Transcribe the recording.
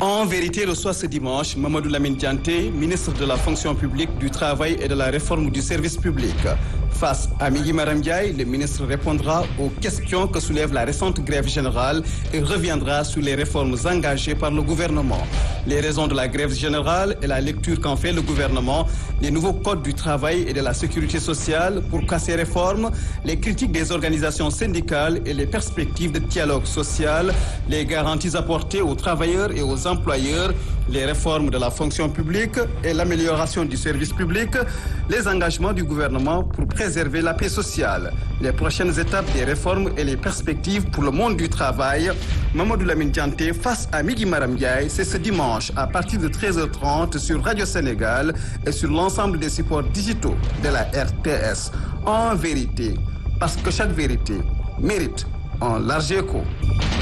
En vérité, reçoit ce dimanche Mamadou Lamine Dianté, ministre de la fonction publique, du travail et de la réforme du service public. Face à Migui Maram Ndiaye, le ministre répondra aux questions que soulève la récente grève générale et reviendra sur les réformes engagées par le gouvernement. Les raisons de la grève générale et la lecture qu'en fait le gouvernement, les nouveaux codes du travail et de la sécurité sociale pour casser réformes, les critiques des organisations syndicales et les perspectives de dialogue social, les garanties apportées aux travailleurs et aux employeurs, les réformes de la fonction publique et l'amélioration du service public, les engagements du gouvernement pour préserver la paix sociale, les prochaines étapes des réformes et les perspectives pour le monde du travail. Mamadou Lamine Dianté face à Migui Maram Ndiaye, c'est ce dimanche à partir de 13h30 sur Radio Sénégal et sur l'ensemble des supports digitaux de la RTS. En vérité, parce que chaque vérité mérite un large écho.